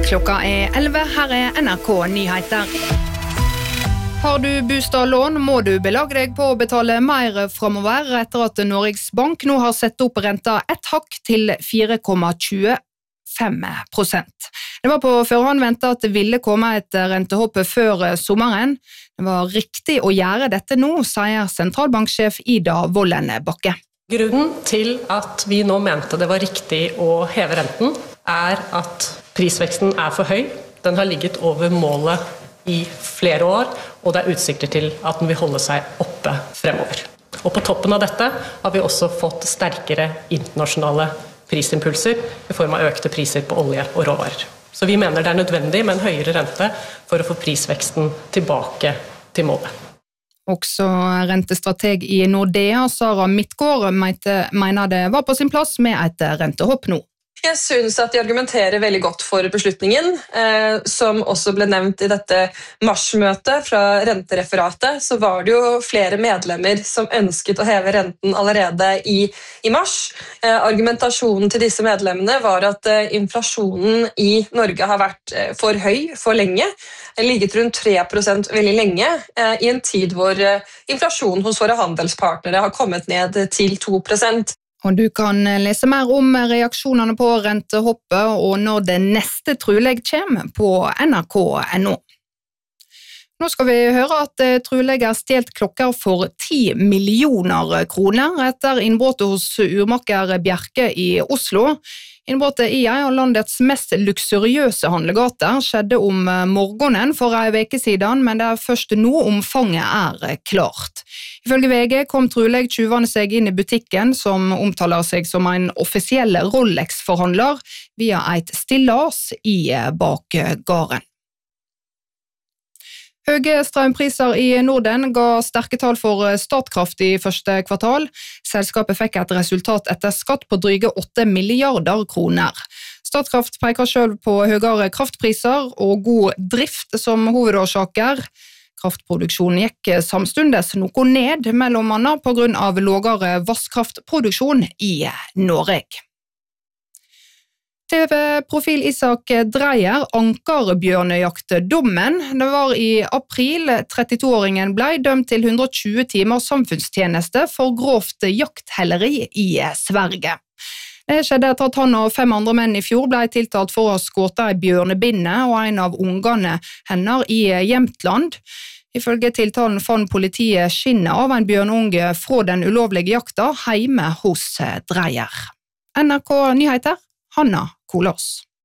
Klokka 11, her NRK Nyheter. Har du bostadlån, må du belage deg på å betale mer fremover etter at Norges Bank nå har sett opp renta ett hakk til 4,25%. Det var på forhånd ventet at det ville komme et rentehopp før sommeren. Det var riktig å gjøre dette nå, sier sentralbanksjef Ida Wolden Bakke. Grunnen til at vi nå mente det var riktig å heve renten, at prisveksten for høy. Den har ligget over målet i flere år, og det utsikter til at den vil holde seg oppe fremover. Og på toppen av dette har vi også fått sterkere internasjonale prisimpulser i form av økte priser på olje og råvarer. Så vi mener det nødvendig med en høyere rente for å få prisveksten tilbake til målet. Også rentestrateg i Nordea, Sara Midtgaard, mener det var på sin plass med et rentehopp nå. Jeg synes at de argumenterer veldig godt for beslutningen, som også ble nevnt i dette marsmøtet fra rentereferatet. Så var det jo flere medlemmer som ønsket å heve renten allerede i mars. Argumentasjonen til disse medlemmene var at inflasjonen i Norge har vært for høy for lenge, ligget rundt 3% veldig lenge, i en tid hvor inflasjonen hos våre handelspartnere har kommet ned til 2%. Og du kan lese mer om reaksjonene på rentehoppet og når det neste trolig kommer på nrk.no. Nå skal vi høre at det trolig stjelt klokker for 10 millioner kroner etter innbruddet hos urmaker Bjerke i Oslo. Innbruddet i en av landets mest luksuriøse handlegater skjedde om morgenen for en uke siden, men det først nå omfanget klart. Ifølge VG kom trolig tjuvene seg inn i butikken, som omtaler seg som en offisiell Rolex-forhandler, via et stillas i bakgården. Høye strømpriser i Norden ga sterke tall for Statkraft i første kvartal. Selskapet fikk et resultat etter skatt på dryge 8 milliarder kroner. Statkraft peker selv på høyere kraftpriser og god drift som hovedårsaker. Kraftproduksjonen gikk samstundes noe ned, mellom annet på grunn av lavere vasskraftproduksjon i Norge. TV-profil Isak Dreyer anker bjørnejaktdommen. Det var i april 32-åringen ble dømt til 120 timer samfunnstjeneste for grovt jakthelleri i Sverige. Det skjedde etter at han og 5 andre menn i fjor ble tiltalt for å ha skutt en bjørnebinne og en av ungene hennes i Jämtland. Ifølge tiltalen fant politiet skinnet av en bjørnunge fra den ulovlige jakta hjemme hos Dreyer. NRK Nyheter, Hanna Kolås.